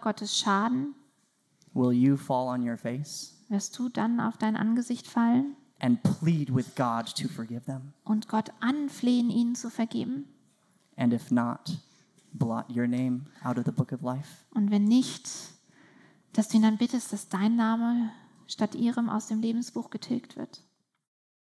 Gottes schaden, will you fall on your face wirst du dann auf dein Angesicht fallen and plead with God to forgive them? und Gott anflehen, ihnen zu vergeben? And if not, blot your name out of the book of life? Und wenn nicht, dass du ihn dann bittest, dass dein Name statt ihrem aus dem Lebensbuch getilgt wird.